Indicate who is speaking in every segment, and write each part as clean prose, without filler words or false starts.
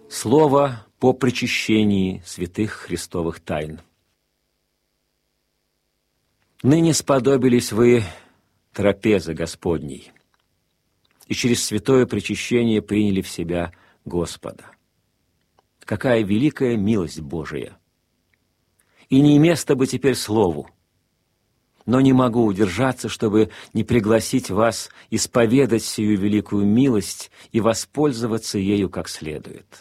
Speaker 1: Слово по причащении святых Христовых тайн. Ныне сподобились вы трапезы Господней, и через святое причащение приняли в себя Господа. Какая великая милость Божия! И не место бы теперь слову, но не могу удержаться, чтобы не пригласить вас исповедать сию великую милость и воспользоваться ею как следует.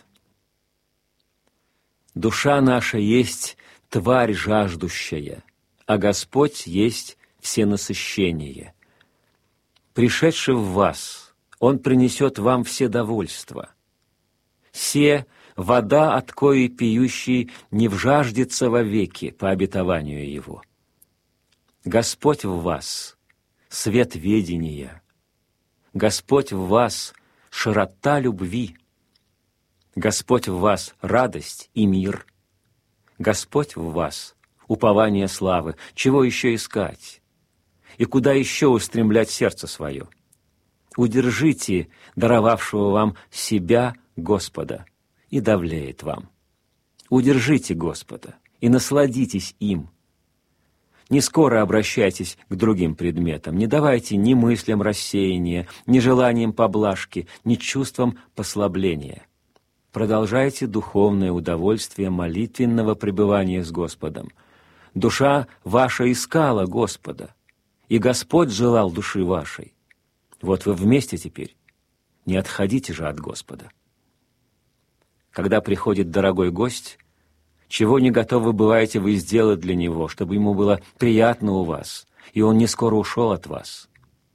Speaker 1: Душа наша есть тварь жаждущая, а Господь есть всенасыщение. Пришедший в вас, Он принесет вам все довольства. Се вода, от коей пьющий не вжаждется вовеки по обетованию Его. Господь в вас — свет ведения. Господь в вас — широта любви. Господь в вас — радость и мир. Господь в вас — упование славы. Чего еще искать? И куда еще устремлять сердце свое? Удержите даровавшего вам себя Господа, и давлеет вам. Удержите Господа и насладитесь им. Не скоро обращайтесь к другим предметам, не давайте ни мыслям рассеяния, ни желаниям поблажки, ни чувствам послабления. Продолжайте духовное удовольствие молитвенного пребывания с Господом. Душа ваша искала Господа, и Господь желал души вашей. Вот вы вместе теперь, не отходите же от Господа. Когда приходит дорогой гость, чего не готовы бываете вы сделать для него, чтобы ему было приятно у вас, и он не скоро ушел от вас?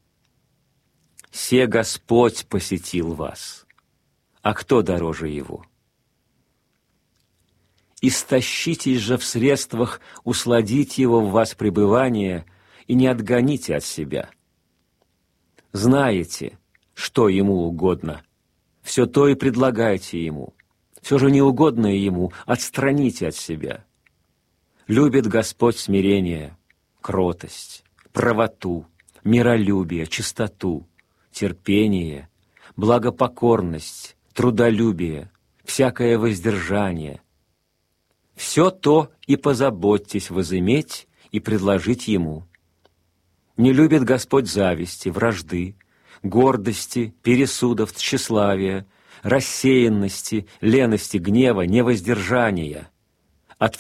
Speaker 1: «Се Господь посетил вас, а кто дороже его?» Истощитесь же в средствах усладить его в вас пребывание и не отгоните от себя. Знаете, что ему угодно, все то и предлагайте ему. Все же неугодное ему отстраните от себя. Любит Господь смирение, кротость, правоту, миролюбие, чистоту, терпение, благопокорность, трудолюбие, всякое воздержание. Все то и позаботьтесь возыметь и предложить ему. Не любит Господь зависти, вражды, гордости, пересудов, тщеславия, рассеянности, лености, гнева, невоздержания.